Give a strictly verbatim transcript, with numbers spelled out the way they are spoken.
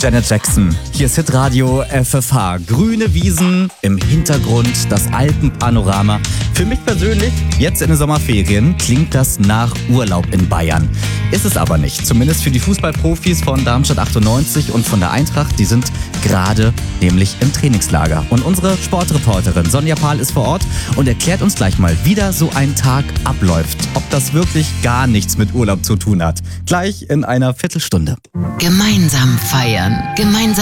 Janet Jackson. Hier ist Hitradio F F H. Grüne Wiesen, im Hintergrund das Alpenpanorama. Für mich persönlich, jetzt in den Sommerferien, klingt das nach Urlaub in Bayern. Ist es aber nicht. Zumindest für die Fußballprofis von Darmstadt achtundneunzig und von der Eintracht. Die sind gerade nämlich im Trainingslager. Und unsere Sportreporterin Sonja Pahl ist vor Ort und erklärt uns gleich mal, wie da so ein Tag abläuft. Ob das wirklich gar nichts mit Urlaub zu tun hat. Gleich in einer Viertelstunde. Gemeinsam feiern, gemeinsam